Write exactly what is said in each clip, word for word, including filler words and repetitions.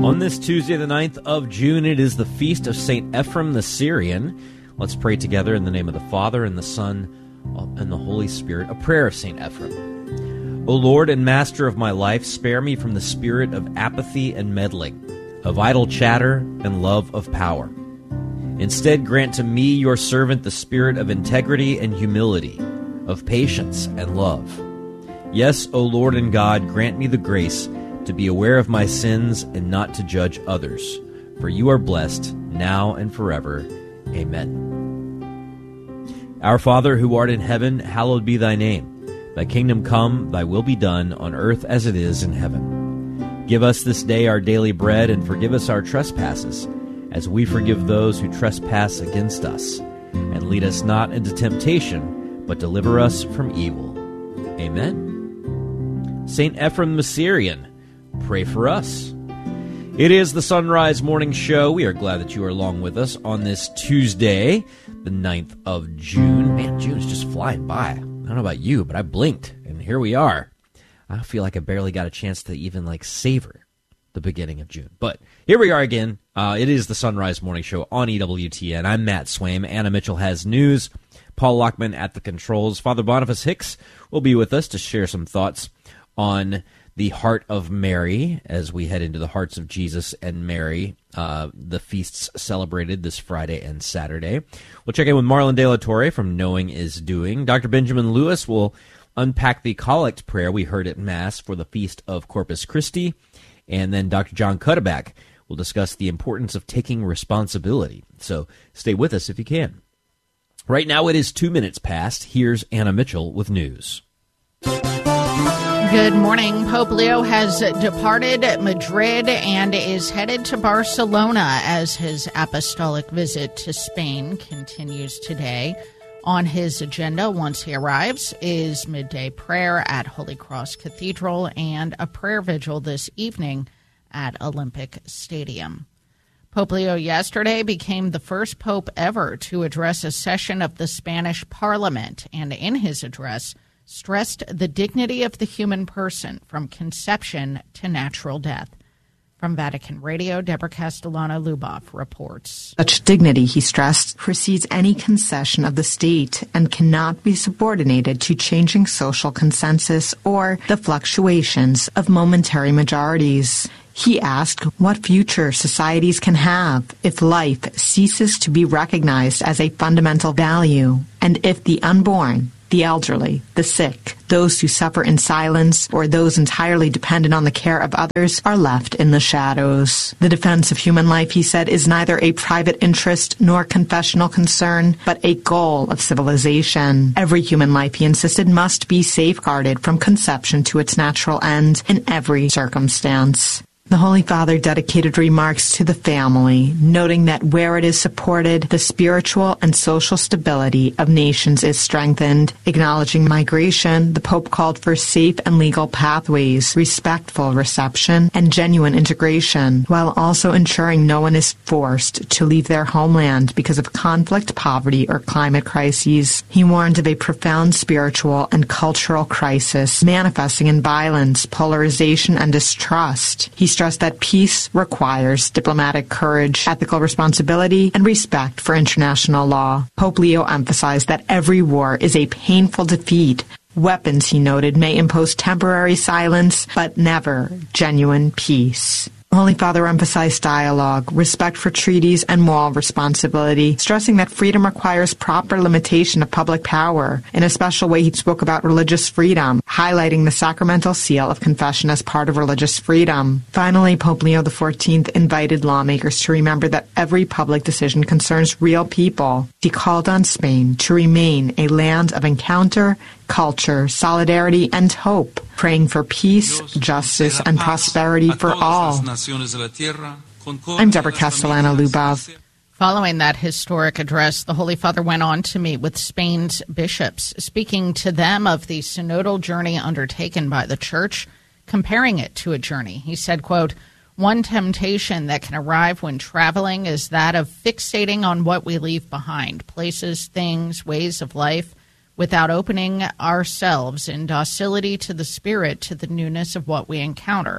On this Tuesday, the ninth of June, it is the feast of Saint Ephrem the Syrian. Let's pray together in the name of the Father, and the Son, and the Holy Spirit. A prayer of Saint Ephrem. O Lord and Master of my life, spare me from the spirit of apathy and meddling, of idle chatter and love of power. Instead, grant to me, your servant, the spirit of integrity and humility, of patience and love. Yes, O Lord and God, grant me the grace to be aware of my sins and not to judge others. For you are blessed, now and forever. Amen. Our Father, who art in heaven, hallowed be thy name. Thy kingdom come, thy will be done, on earth as it is in heaven. Give us this day our daily bread, and forgive us our trespasses, as we forgive those who trespass against us. And lead us not into temptation, but deliver us from evil. Amen. Saint Ephrem the Syrian, pray for us. It is the Sunrise Morning Show. We are glad that you are along with us on this Tuesday, the ninth of June. Man, June is just flying by. I don't know about you, but I blinked, and here we are. I feel like I barely got a chance to even, like, savor the beginning of June. But here we are again. Uh, it is the Sunrise Morning Show on E W T N. I'm Matt Swaim. Anna Mitchell has news. Paul Lockman at the controls. Father Boniface Hicks will be with us to share some thoughts on the Heart of Mary as we head into the Hearts of Jesus and Mary, uh, the feasts celebrated this Friday and Saturday. We'll check in with Marlon De La Torre from Knowing is Doing. Doctor Benjamin Lewis will unpack the collect prayer we heard at Mass for the Feast of Corpus Christi. And then Doctor John Cuddeback will discuss the importance of taking responsibility. So stay with us if you can. Right now it is two minutes past. Here's Anna Mitchell with news. Good morning. Pope Leo has departed Madrid and is headed to Barcelona as his apostolic visit to Spain continues today. On his agenda, once he arrives, is midday prayer at Holy Cross Cathedral and a prayer vigil this evening at Olympic Stadium. Pope Leo yesterday became the first pope ever to address a session of the Spanish Parliament, and in his address stressed the dignity of the human person from conception to natural death. From Vatican Radio, Deborah Castellano-Luboff reports. Such dignity, he stressed, precedes any concession of the state and cannot be subordinated to changing social consensus or the fluctuations of momentary majorities. He asked what future societies can have if life ceases to be recognized as a fundamental value, and if the unborn, the elderly, the sick, those who suffer in silence, or those entirely dependent on the care of others are left in the shadows. The defense of human life, he said, is neither a private interest nor confessional concern, but a goal of civilization. Every human life, he insisted, must be safeguarded from conception to its natural end in every circumstance. The Holy Father dedicated remarks to the family, noting that where it is supported, the spiritual and social stability of nations is strengthened. Acknowledging migration, the Pope called for safe and legal pathways, respectful reception, and genuine integration, while also ensuring no one is forced to leave their homeland because of conflict, poverty, or climate crises. He warned of a profound spiritual and cultural crisis manifesting in violence, polarization, and distrust. He stressed that peace requires diplomatic courage, ethical responsibility, and respect for international law. Pope Leo emphasized that every war is a painful defeat. Weapons, he noted, may impose temporary silence, but never genuine peace. Holy Father emphasized dialogue, respect for treaties, and moral responsibility, stressing that freedom requires proper limitation of public power. In a special way, he spoke about religious freedom, highlighting the sacramental seal of confession as part of religious freedom. Finally, Pope Leo the fourteenth invited lawmakers to remember that every public decision concerns real people. He called on Spain to remain a land of encounter, culture, solidarity, and hope, praying for peace, justice, and prosperity for all. I'm Deborah Castellano-Luboff. Following that historic address, the Holy Father went on to meet with Spain's bishops, speaking to them of the synodal journey undertaken by the Church, comparing it to a journey. He said, quote, "One temptation that can arrive when traveling is that of fixating on what we leave behind, places, things, ways of life, without opening ourselves in docility to the Spirit, to the newness of what we encounter.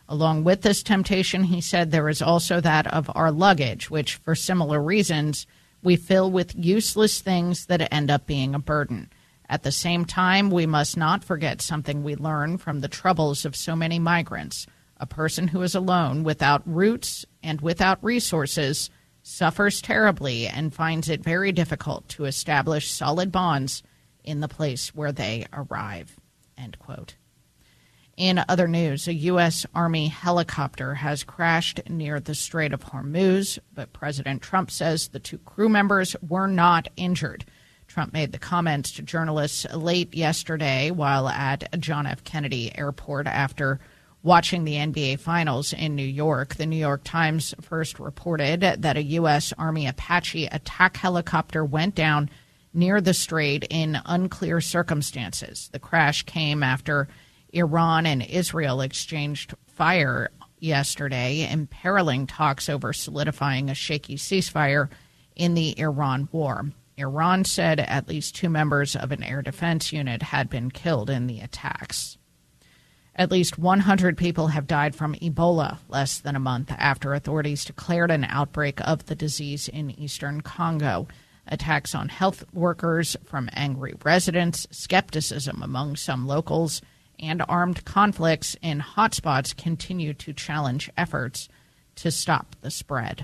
Along with this temptation, he said, there is also that of our luggage, which for similar reasons we fill with useless things that end up being a burden. At the same time, we must not forget something we learn from the troubles of so many migrants. A person who is alone, without roots and without resources, suffers terribly and finds it very difficult to establish solid bonds in the place where they arrive." End quote. In other news, a U S. Army helicopter has crashed near the Strait of Hormuz, but President Trump says the two crew members were not injured. Trump made the comments to journalists late yesterday while at John F. Kennedy Airport after watching the N B A Finals in New York. The New York Times first reported that a U S. Army Apache attack helicopter went down near the strait in unclear circumstances. The crash came after Iran and Israel exchanged fire yesterday, imperiling talks over solidifying a shaky ceasefire in the Iran war. Iran said at least two members of an air defense unit had been killed in the attacks. At least one hundred people have died from Ebola less than a month after authorities declared an outbreak of the disease in eastern Congo. Attacks on health workers from angry residents, skepticism among some locals, and armed conflicts in hotspots continue to challenge efforts to stop the spread.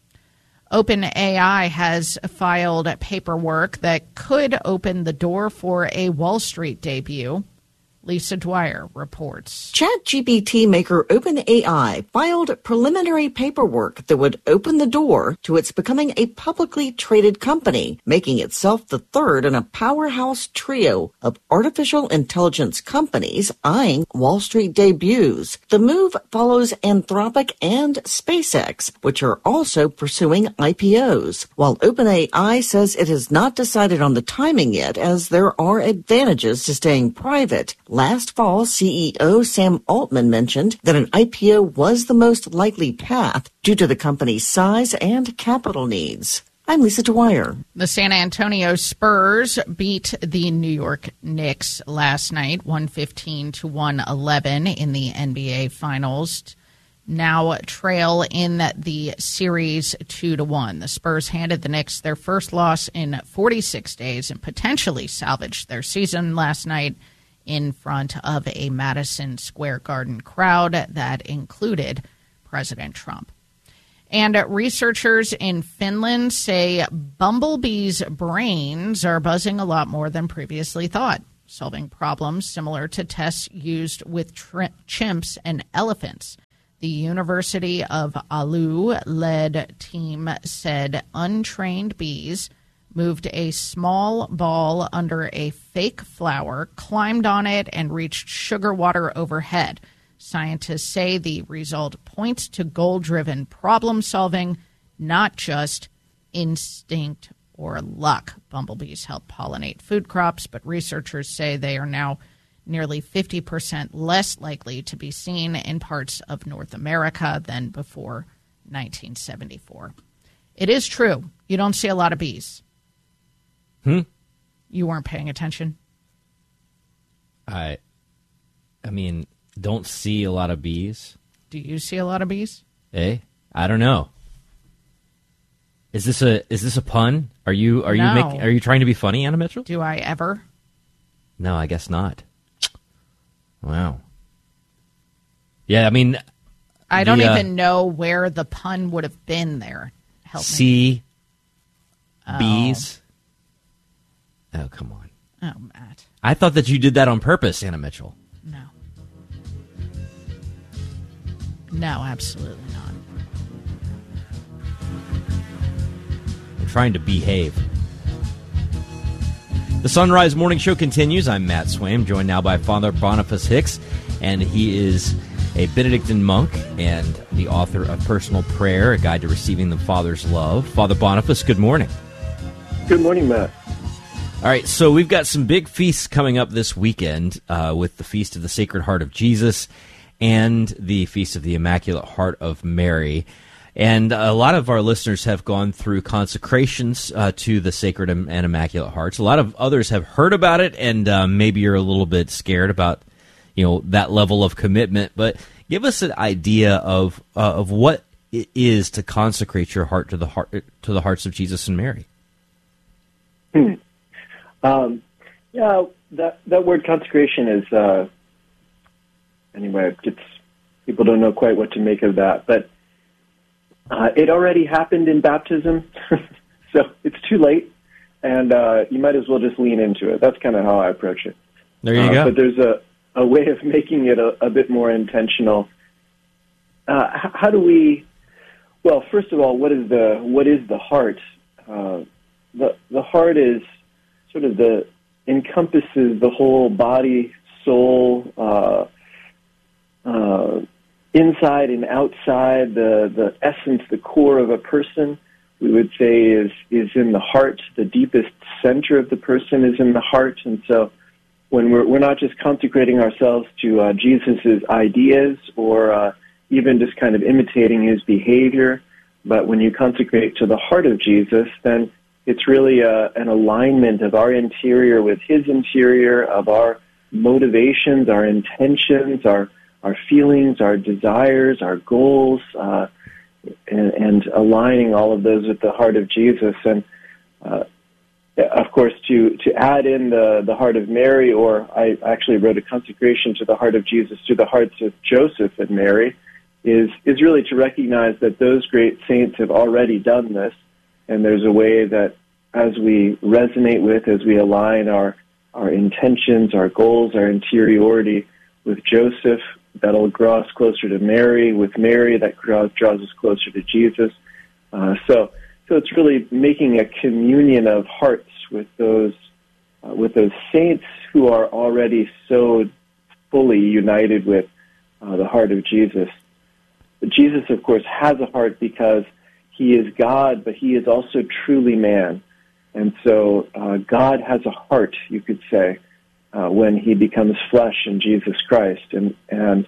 OpenAI has filed paperwork that could open the door for a Wall Street debut. Lisa Dwyer reports. ChatGPT maker OpenAI filed preliminary paperwork that would open the door to its becoming a publicly traded company, making itself the third in a powerhouse trio of artificial intelligence companies eyeing Wall Street debuts. The move follows Anthropic and SpaceX, which are also pursuing I P Os, while OpenAI says it has not decided on the timing yet, as there are advantages to staying private. Last fall, C E O Sam Altman mentioned that an I P O was the most likely path due to the company's size and capital needs. I'm Lisa Dwyer. The San Antonio Spurs beat the New York Knicks last night, one fifteen to one eleven in the N B A Finals. Now trail in the series two to one. The Spurs handed the Knicks their first loss in forty-six days and potentially salvaged their season last night in front of a Madison Square Garden crowd that included President Trump. And researchers in Finland say bumblebees' brains are buzzing a lot more than previously thought, solving problems similar to tests used with tri- chimps and elephants. The University of Oulu-led team said untrained bees moved a small ball under a fake flower, climbed on it, and reached sugar water overhead. Scientists say the result points to goal-driven problem-solving, not just instinct or luck. Bumblebees help pollinate food crops, but researchers say they are now nearly fifty percent less likely to be seen in parts of North America than before nineteen seventy-four. It is true. You don't see a lot of bees. Hmm? You weren't paying attention? I I mean, don't see a lot of bees. Do you see a lot of bees? Eh? I don't know. Is this a is this a pun? Are you are No. you making are you trying to be funny, Anna Mitchell? Do I ever? No, I guess not. Wow. Yeah, I mean, I don't the, uh, even know where the pun would have been there. Help me. see Oh. bees. Oh, come on. Oh, Matt. I thought that you did that on purpose, Anna Mitchell. No. No, absolutely not. I'm trying to behave. The Sunrise Morning Show continues. I'm Matt Swaim, joined now by Father Boniface Hicks, and he is a Benedictine monk and the author of Personal Prayer, a guide to receiving the Father's love. Father Boniface, good morning. Good morning, Matt. All right, so we've got some big feasts coming up this weekend uh, with the Feast of the Sacred Heart of Jesus and the Feast of the Immaculate Heart of Mary. And a lot of our listeners have gone through consecrations uh, to the Sacred and Immaculate Hearts. A lot of others have heard about it, and uh, maybe you're a little bit scared about, you know, that level of commitment. But Give us an idea of uh, of what it is to consecrate your heart to the heart to the hearts of Jesus and Mary. Hmm. Um, yeah, that that word consecration is uh, anyway. It's people don't know quite what to make of that, but uh, it already happened in baptism, so it's too late, and uh, you might as well just lean into it. That's kind of how I approach it. There you uh, go. But there's a a way of making it a, a bit more intentional. Uh, h- how do we? Well, first of all, what is the what is the heart? Uh, the the heart is sort of the encompasses the whole body, soul, uh, uh, inside and outside. The the essence, the core of a person, we would say, is is in the heart. The deepest center of the person is in the heart, and so. When we're, we're not just consecrating ourselves to uh, Jesus' ideas or uh, even just kind of imitating his behavior, but when you consecrate to the heart of Jesus, then it's really uh, an alignment of our interior with his interior, of our motivations, our intentions, our our feelings, our desires, our goals, uh, and, and aligning all of those with the heart of Jesus. And uh, Of course, to, to add in the, the heart of Mary, or I actually wrote a consecration to the heart of Jesus, to the hearts of Joseph and Mary, is, is really to recognize that those great saints have already done this, and there's a way that as we resonate with, as we align our, our intentions, our goals, our interiority with Joseph, that'll draw us closer to Mary. With Mary, that draws, draws us closer to Jesus. Uh, so... So it's really making a communion of hearts with those uh, with those saints who are already so fully united with uh, the heart of Jesus. But Jesus, of course, has a heart because he is God, but he is also truly man. And so uh, God has a heart, you could say, uh, when he becomes flesh in Jesus Christ. And and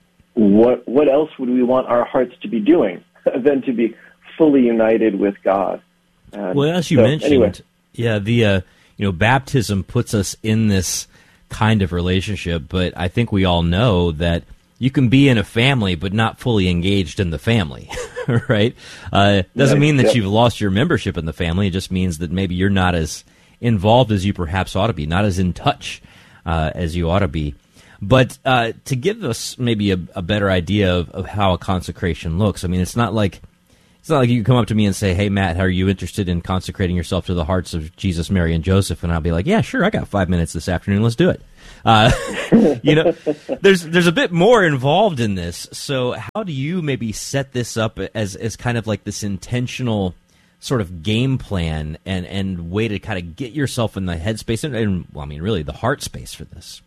what what else would we want our hearts to be doing than to be fully united with God? And well, as you so, mentioned, anyway. yeah, the uh, you know baptism puts us in this kind of relationship, but I think we all know that you can be in a family but not fully engaged in the family, right? Uh, doesn't Right, mean that yep. you've lost your membership in the family. It just means that maybe you're not as involved as you perhaps ought to be, not as in touch uh, as you ought to be. But uh, to give us maybe a, a better idea of, of how a consecration looks, I mean, it's not like It's not like you can come up to me and say, "Hey, Matt, are you interested in consecrating yourself to the hearts of Jesus, Mary, and Joseph?" And I'll be like, "Yeah, sure, I got five minutes this afternoon. Let's do it." Uh, you know, there's there's a bit more involved in this. So, how do you maybe set this up as as kind of like this intentional sort of game plan and and way to kind of get yourself in the headspace and, and well, I mean, really the heart space for this?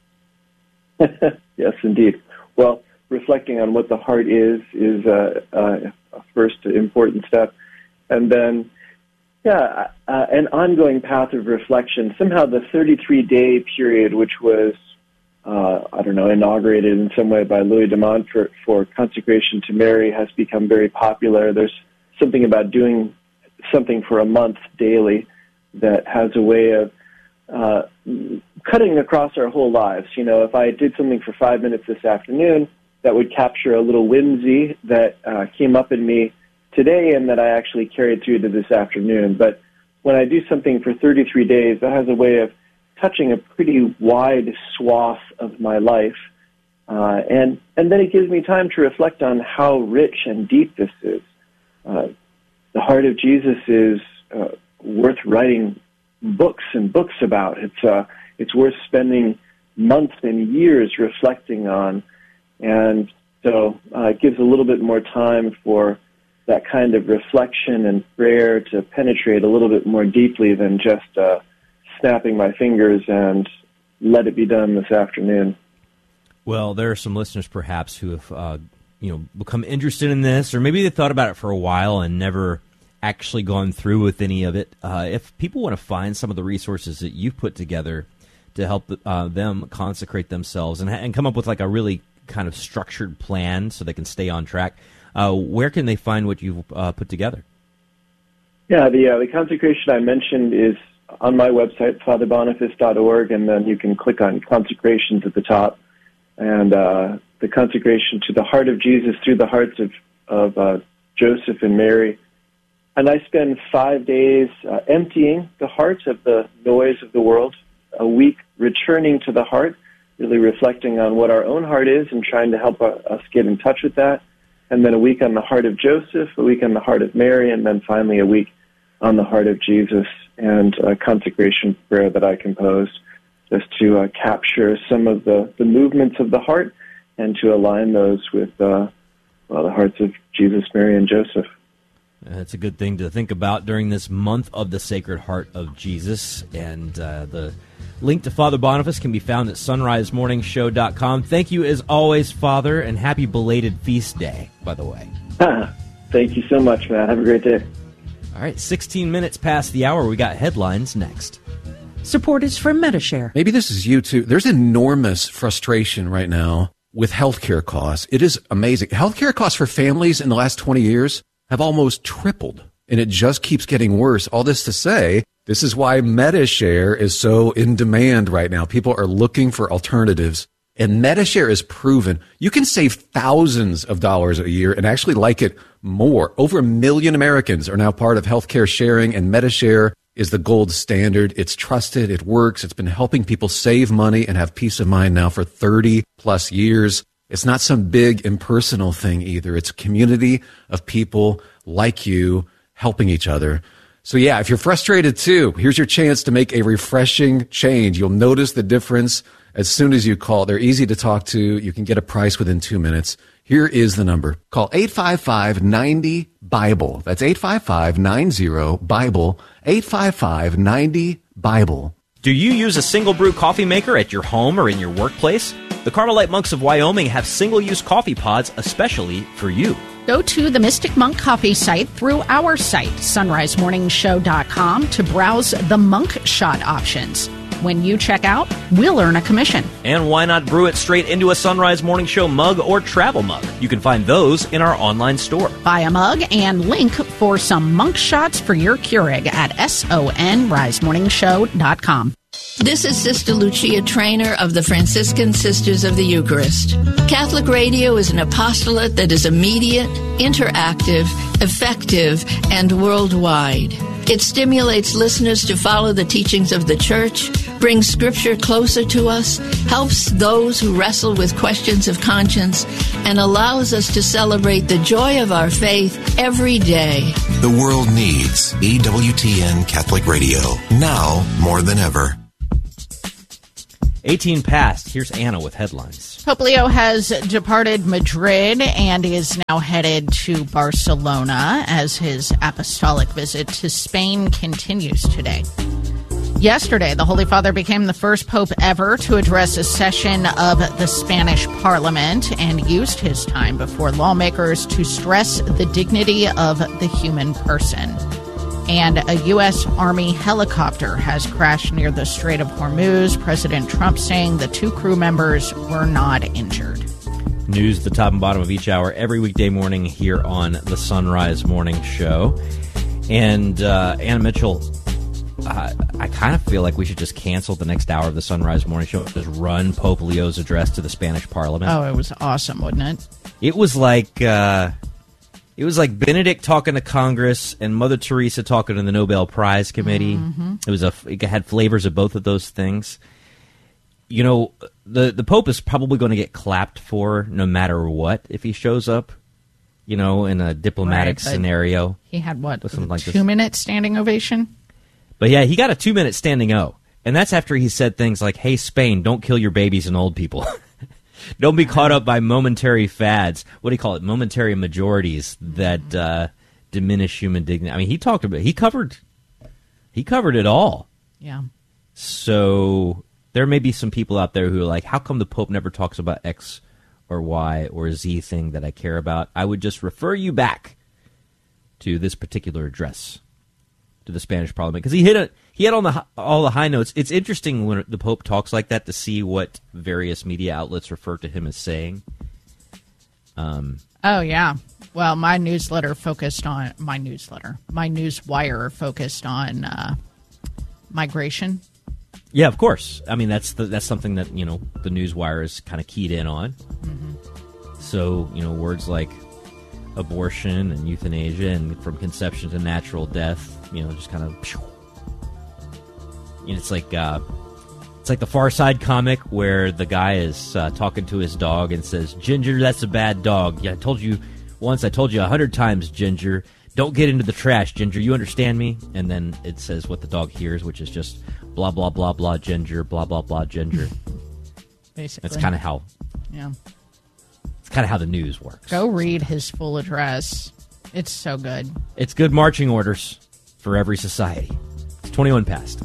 Yes, indeed. Well, reflecting on what the heart is is uh, uh, a first important step. And then, yeah, uh, an ongoing path of reflection. Somehow the thirty-three day period, which was, uh, I don't know, inaugurated in some way by Louis de Montfort for consecration to Mary, has become very popular. There's something about doing something for a month daily that has a way of uh, cutting across our whole lives. You know, if I did something for five minutes this afternoon, that would capture a little whimsy that uh, came up in me today and that I actually carried through to this afternoon. But when I do something for thirty-three days, that has a way of touching a pretty wide swath of my life. Uh, and, and then it gives me time to reflect on how rich and deep this is. Uh, the heart of Jesus is uh, worth writing books and books about. It's, uh, it's worth spending months and years reflecting on. And so uh, it gives a little bit more time for that kind of reflection and prayer to penetrate a little bit more deeply than just uh, snapping my fingers and let it be done this afternoon. Well, there are some listeners perhaps who have uh, you know become interested in this, or maybe they thought about it for a while and never actually gone through with any of it. Uh, if people want to find some of the resources that you've put together to help uh, them consecrate themselves and, and come up with like a really kind of structured plan so they can stay on track, uh, where can they find what you've uh, put together? Yeah, the uh, the consecration I mentioned is on my website, father boniface dot org, and then you can click on consecrations at the top, and uh, the consecration to the heart of Jesus through the hearts of, of uh, Joseph and Mary. And I spend five days uh, emptying the heart of the noise of the world, a week returning to the heart, really reflecting on what our own heart is and trying to help us get in touch with that. And then a week on the heart of Joseph, a week on the heart of Mary, and then finally a week on the heart of Jesus, and a consecration prayer that I composed just to uh, capture some of the, the movements of the heart and to align those with uh, well, the hearts of Jesus, Mary, and Joseph. That's a good thing to think about during this month of the Sacred Heart of Jesus. And uh, the link to Father Boniface can be found at sunrise morning show dot com. Thank you as always, Father, and happy belated feast day, by the way. Thank you so much, Matt. Have a great day. All right, sixteen minutes past the hour. We got headlines next. Support is from Medishare. Maybe this is you too. There's enormous frustration right now with healthcare costs. It is amazing. Healthcare costs for families in the last twenty years have almost tripled, and it just keeps getting worse. All this to say, this is why Medishare is so in demand right now. People are looking for alternatives, and Medishare is proven you can save thousands of dollars a year and actually like it more. Over a million Americans are now part of healthcare sharing, and Medishare is the gold standard. It's trusted. It works. It's been helping people save money and have peace of mind now for thirty plus years. It's not some big impersonal thing either. It's a community of people like you helping each other. So yeah, if you're frustrated too, here's your chance to make a refreshing change. You'll notice the difference as soon as you call. They're easy to talk to. You can get a price within two minutes. Here is the number. Call eight five five, nine zero, BIBLE. That's eight five five, nine zero, BIBLE. eight five five, nine zero, BIBLE. Do you use a single brew coffee maker at your home or in your workplace? The Carmelite Monks of Wyoming have single-use coffee pods especially for you. Go to the Mystic Monk Coffee site through our site, sunrise morning show dot com, to browse the Monk Shot options. When you check out, we'll earn a commission. And why not brew it straight into a Sunrise Morning Show mug or travel mug? You can find those in our online store. Buy a mug and link for some Monk Shots for your Keurig at sunrise morning show dot com. This is Sister Lucia Trainer of the Franciscan Sisters of the Eucharist. Catholic radio is an apostolate that is immediate, interactive, effective, and worldwide. It stimulates listeners to follow the teachings of the Church, brings Scripture closer to us, helps those who wrestle with questions of conscience, and allows us to celebrate the joy of our faith every day. The world needs E W T N Catholic Radio, now more than ever. eighteen past. Here's Anna with headlines. Pope Leo has departed Madrid and is now headed to Barcelona as his apostolic visit to Spain continues today. Yesterday, the Holy Father became the first pope ever to address a session of the Spanish Parliament and used his time before lawmakers to stress the dignity of the human person. And a U S. Army helicopter has crashed near the Strait of Hormuz. President Trump saying the two crew members were not injured. News at the top and bottom of each hour every weekday morning here on the Sunrise Morning Show. And uh, Anna Mitchell, uh, I kind of feel like we should just cancel the next hour of the Sunrise Morning Show. Just run Pope Leo's address to the Spanish Parliament. Oh, it was awesome, wasn't it? It was like... Uh, It was like Benedict talking to Congress and Mother Teresa talking to the Nobel Prize Committee. Mm-hmm. It was a, it had flavors of both of those things. You know, the the Pope is probably going to get clapped for no matter what if he shows up. You know, in a diplomatic right, scenario. He had what? Something like two this. minute standing ovation. But yeah, he got a two minute standing O, and that's after he said things like, "Hey, Spain, don't kill your babies and old people." Don't be caught up by momentary fads. What do you call it? Momentary majorities that uh, diminish human dignity. I mean, he talked about. He covered. He covered it all. Yeah. So there may be some people out there who are like, "How come the Pope never talks about X or Y or Z thing that I care about?" I would just refer you back to this particular address to the Spanish Parliament because he hit a. He had on the all the high notes. It's interesting when the Pope talks like that to see what various media outlets refer to him as saying. Um, oh, yeah. Well, my newsletter focused on... My newsletter. My newswire focused on uh, migration. Yeah, of course. I mean, that's the, that's something that, you know, the newswire is kind of keyed in on. Mm-hmm. So, you know, words like abortion and euthanasia and from conception to natural death, you know, just kind of, you know, it's like, uh, it's like the Far Side comic where the guy is uh, talking to his dog and says, Ginger, that's a bad dog. Yeah, I told you once, I told you a hundred times, Ginger, don't get into the trash, Ginger, you understand me? And then it says what the dog hears, which is just blah, blah, blah, blah, Ginger, blah, blah, blah, Ginger. Basically. That's kind of how, yeah. It's kind of how the news works. Go read his full address. It's so good. It's good marching orders for every society. It's twenty-one past.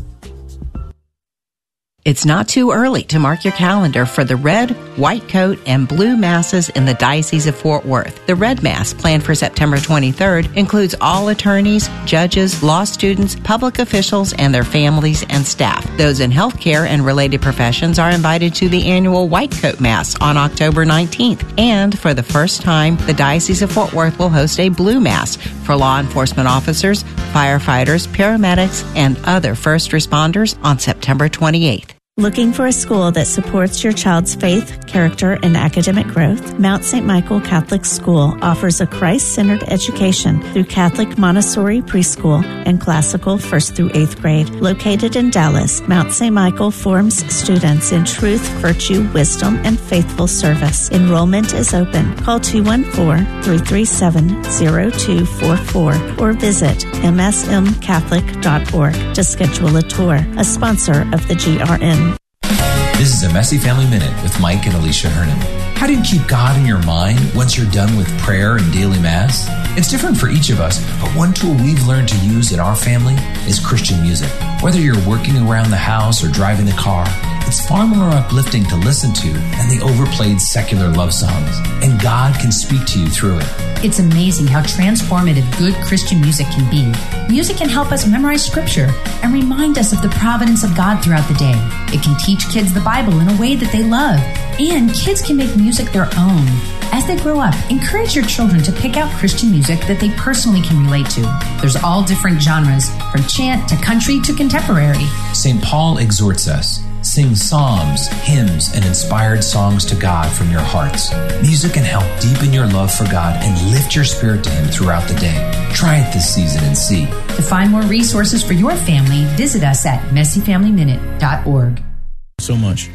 It's not too early to mark your calendar for the red, white coat, and blue masses in the Diocese of Fort Worth. The red mass, planned for September twenty-third, includes all attorneys, judges, law students, public officials, and their families and staff. Those in healthcare and related professions are invited to the annual white coat mass on October nineteenth. And for the first time, the Diocese of Fort Worth will host a blue mass for law enforcement officers, firefighters, paramedics, and other first responders on September twenty-eighth. Looking for a school that supports your child's faith, character, and academic growth? Mount Saint Michael Catholic School offers a Christ-centered education through Catholic Montessori preschool and classical first through eighth grade. Located in Dallas, Mount Saint Michael forms students in truth, virtue, wisdom, and faithful service. Enrollment is open. Call two one four, three three seven, zero two four four or visit m s m catholic dot org to schedule a tour. A sponsor of the G R N. This is a Messy Family Minute with Mike and Alicia Hernan. How do you keep God in your mind once you're done with prayer and daily mass? It's different for each of us, but one tool we've learned to use in our family is Christian music. Whether you're working around the house or driving the car, it's far more uplifting to listen to than the overplayed secular love songs. And God can speak to you through it. It's amazing how transformative good Christian music can be. Music can help us memorize scripture and remind us of the providence of God throughout the day. It can teach kids the Bible in a way that they love. And kids can make music their own. As they grow up, encourage your children to pick out Christian music that they personally can relate to. There's all different genres, from chant to country to contemporary. Saint Paul exhorts us, sing psalms, hymns, and inspired songs to God from your hearts. Music can help deepen your love for God and lift your spirit to Him throughout the day. Try it this season and see. To find more resources for your family, visit us at messy family minute dot org. So much.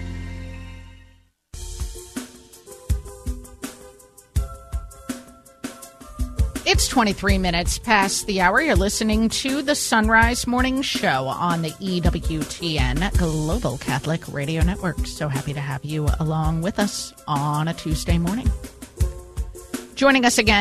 It's twenty-three minutes past the hour. You're listening to the Sunrise Morning Show on the E W T N Global Catholic Radio Network. So happy to have you along with us on a Tuesday morning. Joining us again